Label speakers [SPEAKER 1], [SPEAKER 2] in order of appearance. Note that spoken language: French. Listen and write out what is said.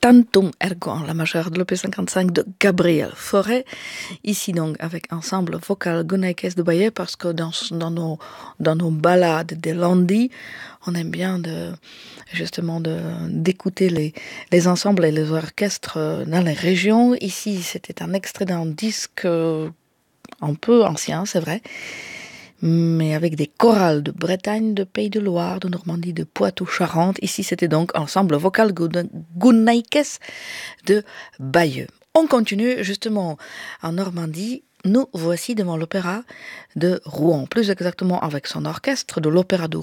[SPEAKER 1] Tantum Ergo en la majeure de l'OP55 de Gabriel Fauré. Ici donc avec ensemble vocal Gunaykes de Bayeux parce que dans nos ballades de lundi, on aime bien d'écouter les ensembles et les orchestres dans les régions. Ici, c'était un extrait d'un disque un peu ancien, c'est vrai, mais avec des chorales de Bretagne, de Pays de Loire, de Normandie, de Poitou-Charentes. Ici, c'était donc ensemble vocal Gunaykes de Bayeux. On continue justement en Normandie. Nous voici devant l'opéra de Rouen, plus exactement avec son orchestre de l'opéra de